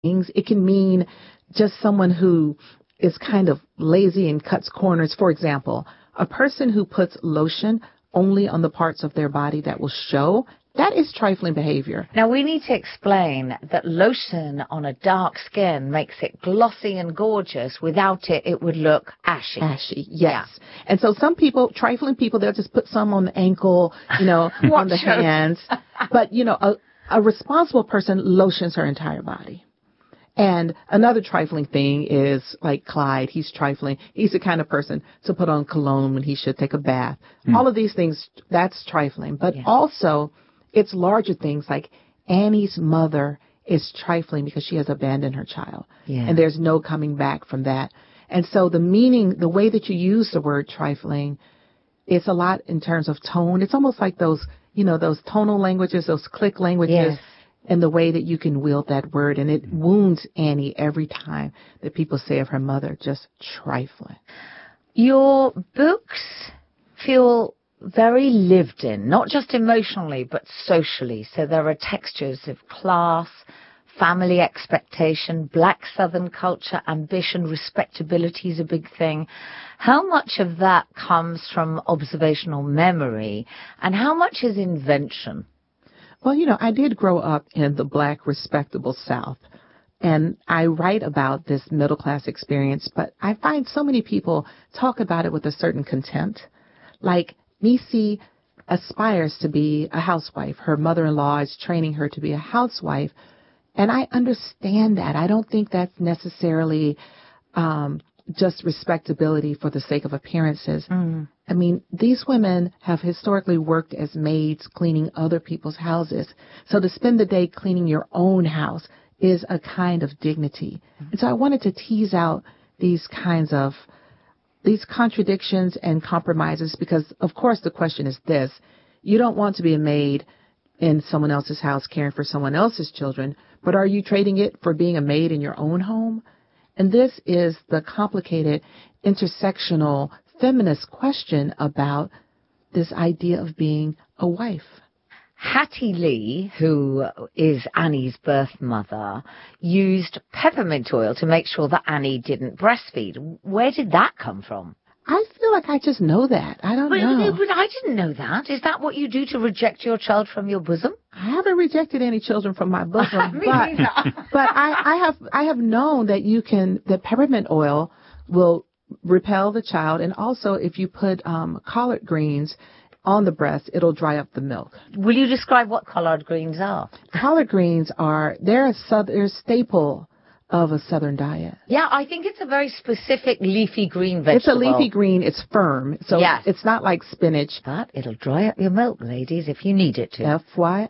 things. It can mean just someone who is kind of lazy and cuts corners. For example, a person who puts lotion only on the parts of their body that will show, that is trifling behavior. Now, we need to explain that lotion on a dark skin makes it glossy and gorgeous. Without it, it would look ashy. Ashy, yes. Yeah. And so some people, trifling people, they'll just put some on the ankle, on the hands. But, a responsible person lotions her entire body. And another trifling thing is like Clyde. He's trifling. He's the kind of person to put on cologne when he should take a bath. All of these things, that's trifling. But also, it's larger things like Annie's mother is trifling because she has abandoned her child. Yeah. And there's no coming back from that. And so the meaning, the way that you use the word trifling, it's a lot in terms of tone. It's almost like those tonal languages, those click languages. Yes. And the way that you can wield that word. And it wounds Annie every time that people say of her mother, just trifling. Your books feel very lived in, not just emotionally, but socially. So there are textures of class, family expectation, Black Southern culture, ambition, respectability is a big thing. How much of that comes from observational memory, and how much is invention? Well, I did grow up in the Black, respectable South, and I write about this middle-class experience, but I find so many people talk about it with a certain contempt. Like, Niecy aspires to be a housewife. Her mother-in-law is training her to be a housewife, and I understand that. I don't think that's necessarily just respectability for the sake of appearances. I mean, these women have historically worked as maids cleaning other people's houses. So to spend the day cleaning your own house is a kind of dignity. And so I wanted to tease out these contradictions and compromises because, of course, the question is this. You don't want to be a maid in someone else's house caring for someone else's children, but are you trading it for being a maid in your own home? And this is the complicated intersectional feminist question about this idea of being a wife. Hattie Lee, who is Annie's birth mother, used peppermint oil to make sure that Annie didn't breastfeed. Where did that come from? I feel like I just know that. I don't know. But I didn't know that. Is that what you do to reject your child from your bosom? I haven't rejected any children from my bosom, but I have known that that peppermint oil will repel the child, and also if you put collard greens on the breast, it'll dry up the milk. Will you describe what collard greens are? Collard greens they're a staple of a Southern diet. Yeah, I think it's a very specific leafy green vegetable. It's a leafy green. It's firm. So It's not like spinach. But it'll dry up your milk, ladies, if you need it to. FYI.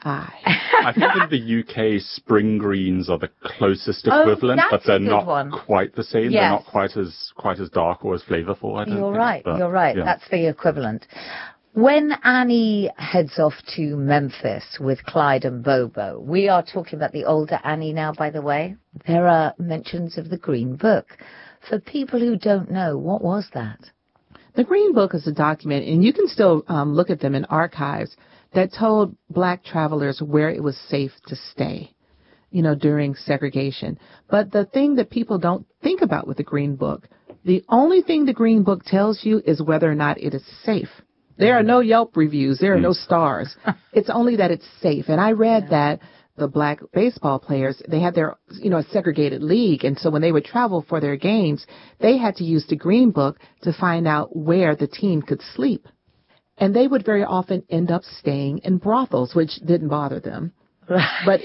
I think in the UK, spring greens are the closest equivalent, but they're not quite the same. Yes. They're not quite as dark or as flavorful, I don't think. You're right. Yeah. That's the equivalent. When Annie heads off to Memphis with Clyde and Bobo, we are talking about the older Annie now, by the way. There are mentions of the Green Book. For people who don't know, what was that? The Green Book is a document, and you can still look at them in archives, that told Black travelers where it was safe to stay, during segregation. But the thing that people don't think about with the Green Book, the only thing the Green Book tells you is whether or not it is safe. There are no Yelp reviews. There are no stars. It's only that it's safe. And I read that the Black baseball players, they had their, a segregated league. And so when they would travel for their games, they had to use the Green Book to find out where the team could sleep. And they would very often end up staying in brothels, which didn't bother them. But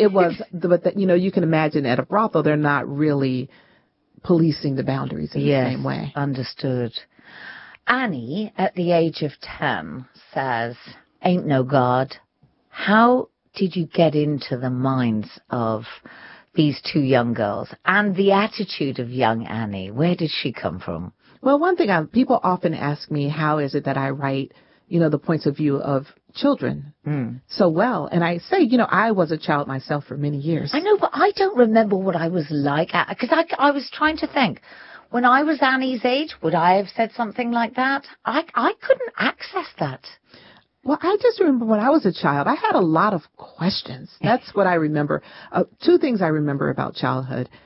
you can imagine at a brothel, they're not really policing the boundaries in the same way. Understood. Annie, at the age of 10, says, "Ain't no God." How did you get into the minds of these two young girls and the attitude of young Annie? Where did she come from? Well, one thing, people often ask me, how is it that I write, the points of view of children so well? And I say, I was a child myself for many years. I know, but I don't remember what I was like, because I was trying to think. When I was Annie's age, would I have said something like that? I couldn't access that. Well, I just remember when I was a child, I had a lot of questions. That's what I remember. Two things I remember about childhood.